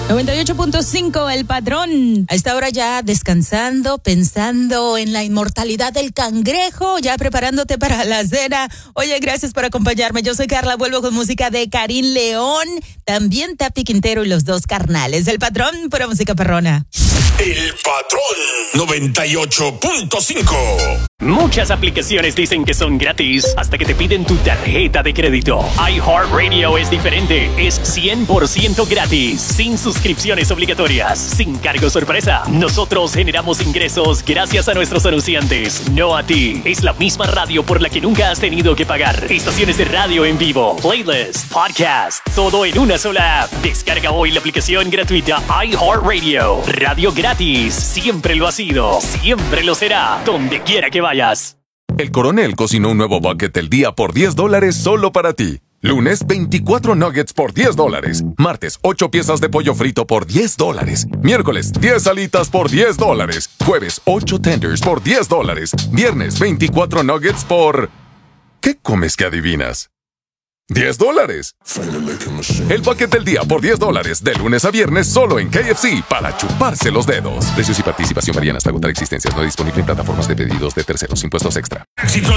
98.5, El Patrón. A esta hora ya descansando, pensando en la inmortalidad del cangrejo, ya preparándote para la cena. Oye, gracias por acompañarme. Yo soy Carla, vuelvo con música de Karim León, también Tapi Quintero y los Dos Carnales. El Patrón, pura música perrona. El Patrón 98.5. Muchas aplicaciones dicen que son gratis hasta que te piden tu tarjeta de crédito. iHeartRadio es diferente. Es 100% gratis, sin suscripciones obligatorias, sin cargo sorpresa. Nosotros generamos ingresos gracias a nuestros anunciantes, no a ti. Es la misma radio por la que nunca has tenido que pagar. Estaciones de radio en vivo, playlist, podcast, todo en una sola app. Descarga hoy la aplicación gratuita iHeartRadio. Radio gratis. Siempre lo ha sido. Siempre lo será. Donde quiera que vayas. El Coronel cocinó un nuevo bucket del día por $10 solo para ti. Lunes, 24 nuggets por $10. Martes, 8 piezas de pollo frito por $10. Miércoles, 10 alitas por $10. Jueves, 8 tenders por $10. Viernes, 24 nuggets por... ¿Qué comes que adivinas? $10. El bucket del día por $10, de lunes a viernes solo en KFC, para chuparse los dedos. Precios y participación varían hasta agotar existencias. No disponible en plataformas de pedidos de terceros. Impuestos extra.